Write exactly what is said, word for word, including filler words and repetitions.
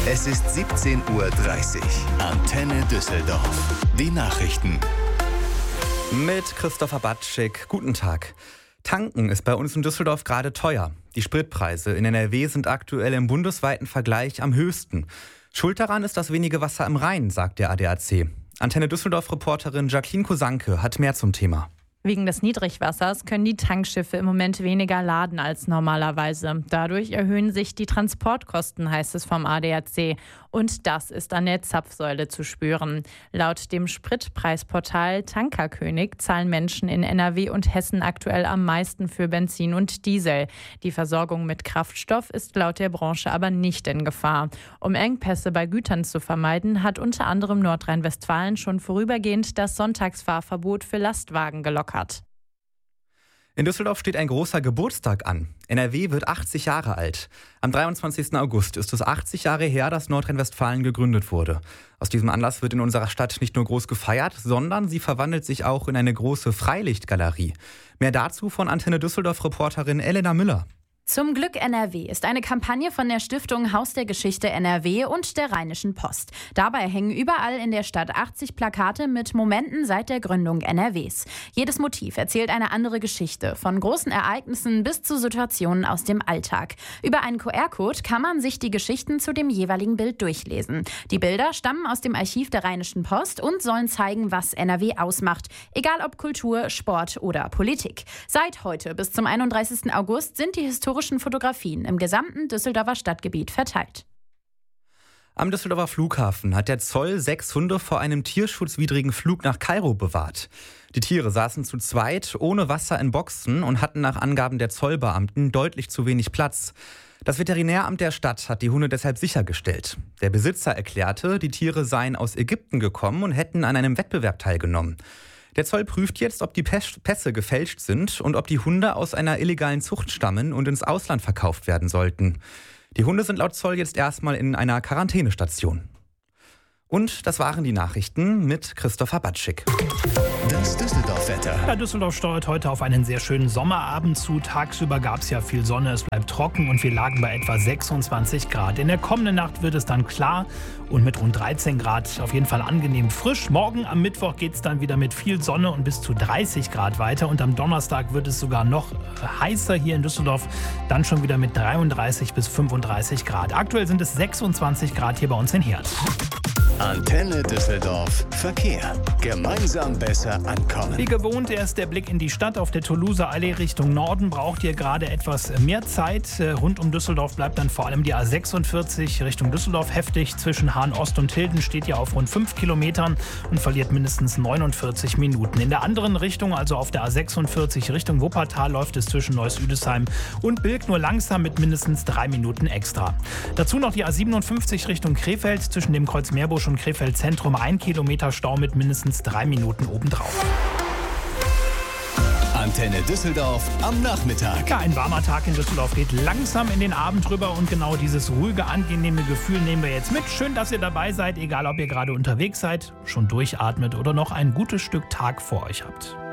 Es ist siebzehn Uhr dreißig. Antenne Düsseldorf. Die Nachrichten. Mit Christopher Batschik. Guten Tag. Tanken ist bei uns in Düsseldorf gerade teuer. Die Spritpreise in N R W sind aktuell im bundesweiten Vergleich am höchsten. Schuld daran ist das wenige Wasser im Rhein, sagt der A D A C. Antenne Düsseldorf-Reporterin Jacqueline Kosanke hat mehr zum Thema. Wegen des Niedrigwassers können die Tankschiffe im Moment weniger laden als normalerweise. Dadurch erhöhen sich die Transportkosten, heißt es vom A D A C. Und das ist an der Zapfsäule zu spüren. Laut dem Spritpreisportal Tankerkönig zahlen Menschen in N R W und Hessen aktuell am meisten für Benzin und Diesel. Die Versorgung mit Kraftstoff ist laut der Branche aber nicht in Gefahr. Um Engpässe bei Gütern zu vermeiden, hat unter anderem Nordrhein-Westfalen schon vorübergehend das Sonntagsfahrverbot für Lastwagen gelockert. In Düsseldorf steht ein großer Geburtstag an. N R W wird achtzig Jahre alt. Am dreiundzwanzigsten August ist es achtzig Jahre her, dass Nordrhein-Westfalen gegründet wurde. Aus diesem Anlass wird in unserer Stadt nicht nur groß gefeiert, sondern sie verwandelt sich auch in eine große Freilichtgalerie. Mehr dazu von Antenne Düsseldorf-Reporterin Elena Müller. Zum Glück N R W ist eine Kampagne von der Stiftung Haus der Geschichte N R W und der Rheinischen Post. Dabei hängen überall in der Stadt achtzig Plakate mit Momenten seit der Gründung N R Ws. Jedes Motiv erzählt eine andere Geschichte, von großen Ereignissen bis zu Situationen aus dem Alltag. Über einen Q R-Code kann man sich die Geschichten zu dem jeweiligen Bild durchlesen. Die Bilder stammen aus dem Archiv der Rheinischen Post und sollen zeigen, was N R W ausmacht, egal ob Kultur, Sport oder Politik. Seit heute bis zum einunddreißigsten August sind die historischen Fotografien im gesamten Düsseldorfer Stadtgebiet verteilt. Am Düsseldorfer Flughafen hat der Zoll sechs Hunde vor einem tierschutzwidrigen Flug nach Kairo bewahrt. Die Tiere saßen zu zweit ohne Wasser in Boxen und hatten nach Angaben der Zollbeamten deutlich zu wenig Platz. Das Veterinäramt der Stadt hat die Hunde deshalb sichergestellt. Der Besitzer erklärte, die Tiere seien aus Ägypten gekommen und hätten an einem Wettbewerb teilgenommen. Der Zoll prüft jetzt, ob die Pässe gefälscht sind und ob die Hunde aus einer illegalen Zucht stammen und ins Ausland verkauft werden sollten. Die Hunde sind laut Zoll jetzt erstmal in einer Quarantänestation. Und das waren die Nachrichten mit Christopher Batschik. Das Düsseldorf-Wetter. Ja, Düsseldorf steuert heute auf einen sehr schönen Sommerabend zu. Tagsüber gab es ja viel Sonne, es bleibt trocken und wir lagen bei etwa sechsundzwanzig Grad. In der kommenden Nacht wird es dann klar und mit rund dreizehn Grad auf jeden Fall angenehm frisch. Morgen am Mittwoch geht es dann wieder mit viel Sonne und bis zu dreißig Grad weiter. Und am Donnerstag wird es sogar noch heißer hier in Düsseldorf, dann schon wieder mit dreiunddreißig bis fünfunddreißig Grad. Aktuell sind es sechsundzwanzig Grad hier bei uns in Herd. Antenne Düsseldorf Verkehr. Gemeinsam besser ankommen. Wie gewohnt erst der Blick in die Stadt. Auf der Toulouser Allee Richtung Norden braucht ihr gerade etwas mehr Zeit. Rund um Düsseldorf bleibt dann vor allem die A sechsundvierzig Richtung Düsseldorf heftig. Zwischen Hahn-Ost und Hilden steht ihr auf rund fünf Kilometern und verliert mindestens neunundvierzig Minuten. In der anderen Richtung, also auf der A sechsundvierzig Richtung Wuppertal, läuft es zwischen Neuss-Üdesheim und Bilk nur langsam mit mindestens drei Minuten extra. Dazu noch die A siebenundfünfzig Richtung Krefeld zwischen dem Kreuz Meerbusch und Krefeld Zentrum, ein Kilometer Stau mit mindestens drei Minuten obendrauf. Antenne Düsseldorf am Nachmittag. Ja, ein warmer Tag in Düsseldorf geht langsam in den Abend rüber und genau dieses ruhige, angenehme Gefühl nehmen wir jetzt mit. Schön, dass ihr dabei seid, egal ob ihr gerade unterwegs seid, schon durchatmet oder noch ein gutes Stück Tag vor euch habt.